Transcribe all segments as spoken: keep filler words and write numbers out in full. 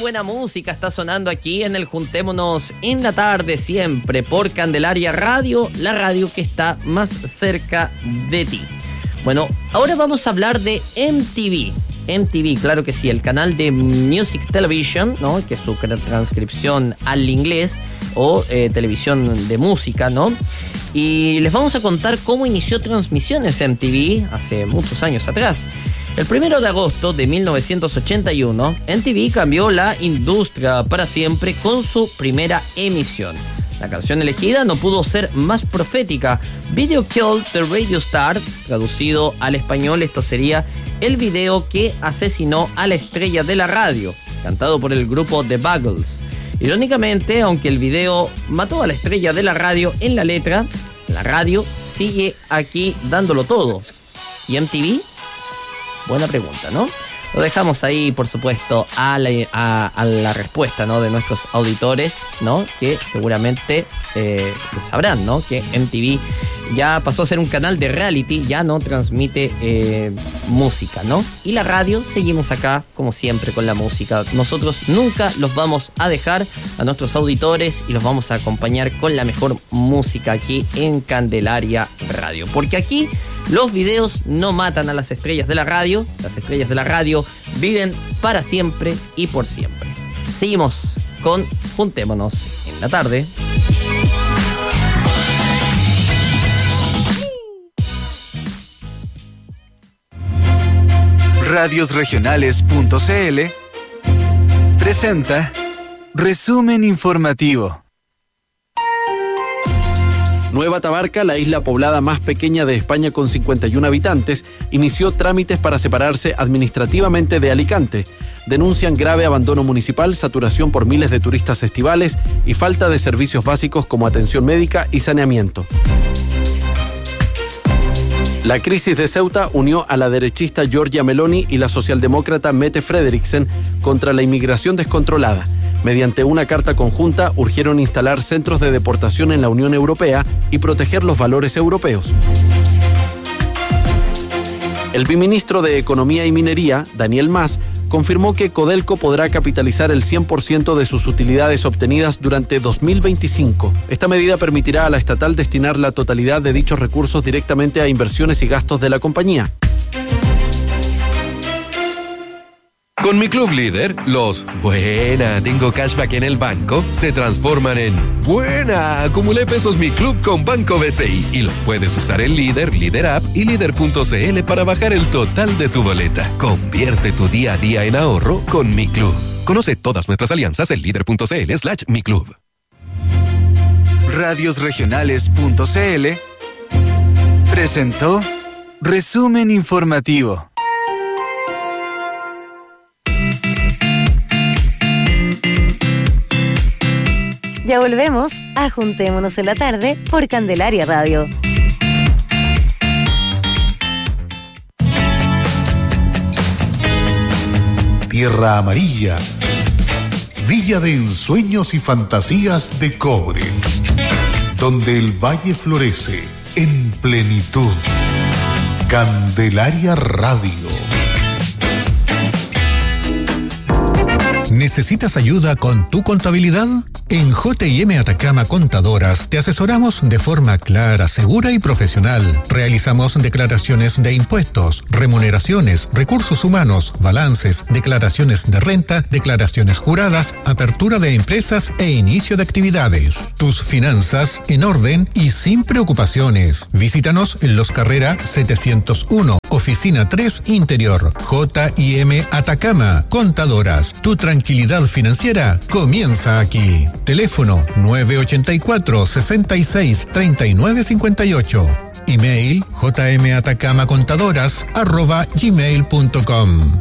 buena música está sonando aquí en el Juntémonos en la Tarde, siempre por Candelaria Radio, la radio que está más cerca de ti. Bueno, ahora vamos a hablar de M T V. M T V, claro que sí, el canal de Music Television, ¿no? Que es su transcripción al inglés, o eh, televisión de música, ¿no? Y les vamos a contar cómo inició transmisiones M T V hace muchos años atrás. El primero de agosto de mil novecientos ochenta y uno, M T V cambió la industria para siempre con su primera emisión. La canción elegida no pudo ser más profética. Video Killed the Radio Star, traducido al español, esto sería el video que asesinó a la estrella de la radio, cantado por el grupo The Buggles. Irónicamente, aunque el video mató a la estrella de la radio, en la letra, la radio sigue aquí dándolo todo. ¿Y M T V? Buena pregunta, ¿no? Lo dejamos ahí, por supuesto, a la, a, a la respuesta, ¿no? De nuestros auditores, ¿no? Que seguramente eh, sabrán, ¿no? Que M T V ya pasó a ser un canal de reality, ya no transmite eh, música, ¿no? Y la radio, seguimos acá, como siempre, con la música. Nosotros nunca los vamos a dejar a nuestros auditores y los vamos a acompañar con la mejor música aquí en Candelaria Radio. Porque aquí los videos no matan a las estrellas de la radio, las estrellas de la radio viven para siempre y por siempre. Seguimos con Juntémonos en la Tarde. radios regionales punto c l presenta Resumen Informativo. Nueva Tabarca, la isla poblada más pequeña de España con cincuenta y uno habitantes, inició trámites para separarse administrativamente de Alicante. Denuncian grave abandono municipal, saturación por miles de turistas estivales y falta de servicios básicos como atención médica y saneamiento. La crisis de Ceuta unió a la derechista Giorgia Meloni y la socialdemócrata Mette Frederiksen contra la inmigración descontrolada. Mediante una carta conjunta, urgieron instalar centros de deportación en la Unión Europea y proteger los valores europeos. El viceministro de Economía y Minería, Daniel Mas, confirmó que Codelco podrá capitalizar el cien por ciento de sus utilidades obtenidas durante dos mil veinticinco. Esta medida permitirá a la estatal destinar la totalidad de dichos recursos directamente a inversiones y gastos de la compañía. Con mi Club Líder, los buena, tengo cashback en el banco se transforman en buena, acumulé pesos mi club con Banco B C I y los puedes usar en Líder, Líder App y Líder punto c l para bajar el total de tu boleta. Convierte tu día a día en ahorro con mi club. Conoce todas nuestras alianzas en líder punto c l slash mi club. radios regionales punto c l presentó Resumen Informativo. Ya volvemos a Juntémonos en la Tarde por Candelaria Radio. Tierra Amarilla, villa de ensueños y fantasías de cobre, donde el valle florece en plenitud. Candelaria Radio. ¿Necesitas ayuda con tu contabilidad? En J y M Atacama Contadoras te asesoramos de forma clara, segura y profesional. Realizamos declaraciones de impuestos, remuneraciones, recursos humanos, balances, declaraciones de renta, declaraciones juradas, apertura de empresas e inicio de actividades. Tus finanzas en orden y sin preocupaciones. Visítanos en Los Carrera setecientos uno, Oficina tres Interior. J y M Atacama Contadoras. Tu tranquilidad financiera comienza aquí. Teléfono nueve ocho cuatro, seis seis, tres nueve cinco ocho. Email jmatacamacontadoras arroba gmail punto com.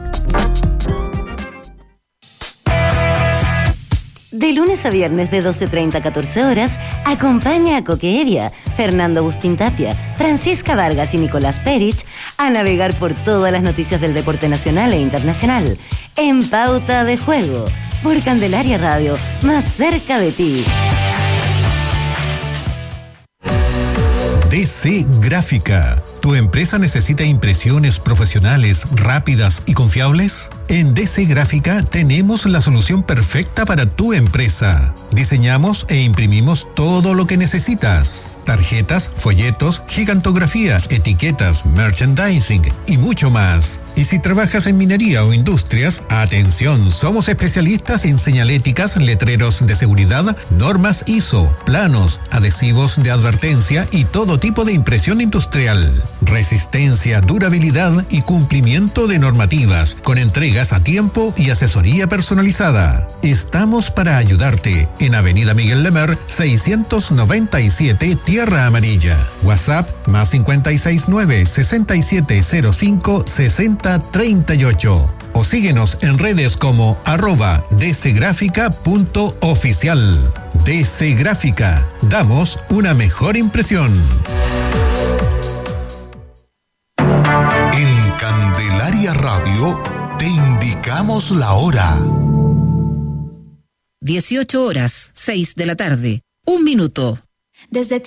De lunes a viernes de doce treinta a catorce horas, acompaña a Coque Evia, Fernando Agustín Tapia, Francisca Vargas y Nicolás Perich a navegar por todas las noticias del deporte nacional e internacional en Pauta de Juego por Candelaria Radio, más cerca de ti. D C Gráfica, ¿Tu empresa necesita impresiones profesionales, rápidas y confiables? En D C Gráfica tenemos la solución perfecta para tu empresa. Diseñamos e imprimimos todo lo que necesitas. Tarjetas, folletos, gigantografías, etiquetas, merchandising y mucho más. Y si trabajas en minería o industrias, atención, somos especialistas en señaléticas, letreros de seguridad, normas I S O, planos, adhesivos de advertencia y todo tipo de impresión industrial. Resistencia, durabilidad y cumplimiento de normativas, con entregas a tiempo y asesoría personalizada. Estamos para ayudarte en Avenida Miguel Lemer, seiscientos noventa y siete, Tierra Amarilla. WhatsApp más cinco seis nueve, seis siete cero cinco, seis cero treinta y ocho. O síguenos en redes como arroba dcgráfica.oficial. D C Gráfica. Damos una mejor impresión. En Candelaria Radio te indicamos la hora. dieciocho horas, seis de la tarde. Un minuto. Desde